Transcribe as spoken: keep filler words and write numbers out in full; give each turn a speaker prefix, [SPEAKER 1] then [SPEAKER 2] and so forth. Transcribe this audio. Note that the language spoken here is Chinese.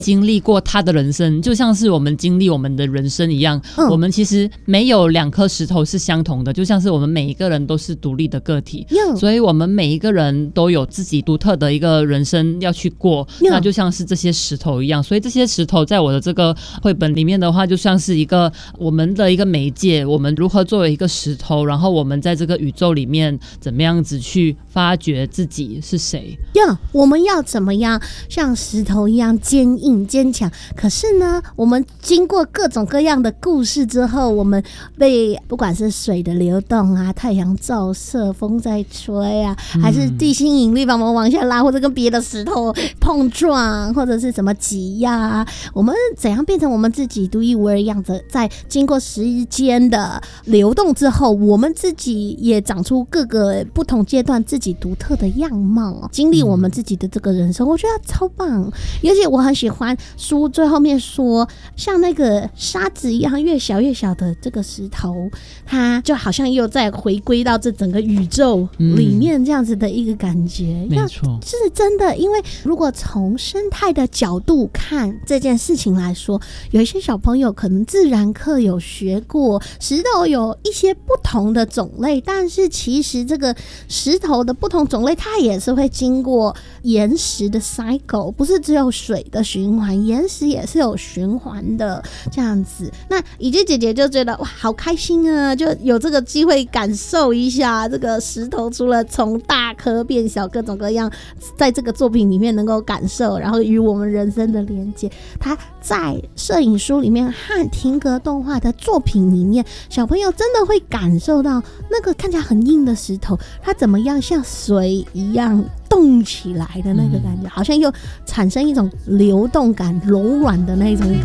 [SPEAKER 1] 经历过他的人生，就像是我们经历我们的人生一样、嗯、我们其实没有两颗石头是相同的，就像是我们每一个人都是独立的个体、嗯、所以我们每一个人都有自己独特的一个人生要去过、嗯、那就像是这些石头一样，所以这些石头在我的这个绘本里面的话就像是一个我们的一个媒介，我们如何作为一个石头，然后我们在这个宇宙里面怎么样子去发掘自己是谁
[SPEAKER 2] 呀、yeah, 我们要怎么样像石头一样坚硬坚强，可是呢我们经过各种各样的故事之后，我们被不管是水的流动啊，太阳照射，风在吹啊、嗯、还是地心引力把我们往下拉，或者跟别的石头碰撞，或者是什么挤压、啊、我们怎样变成我们自己独一无二的样子，在经过时间的流动之后，我们自己也长出各个不同阶段自己独特的样貌，经历我们自己的这个人生、嗯、我觉得超棒。而且我很喜欢书最后面说，像那个沙子一样越小越小的这个石头，它就好像又再回归到这整个宇宙里面这样子的一个感觉、嗯、没错，是真的。因为如果从生态的角度看这件事情来说，有一些小朋友可能自然课有学过石头有一些不同的种类，但是其实这个石头的不同种类它也是会经过岩石的 cycle， 不是只有水的循环，岩石也是有循环的这样子。那以及姐姐就觉得哇好开心啊，就有这个机会感受一下这个石头除了从大颗变小各种各样在这个作品里面能够感受，然后与我们人生的连接，它在摄影书里面和停格动画的作品里面，小朋友真的会感受到那个看起来很硬的石头它怎么样像水一样动起来的那个感觉、嗯、好像又产生一种流动感柔软的那种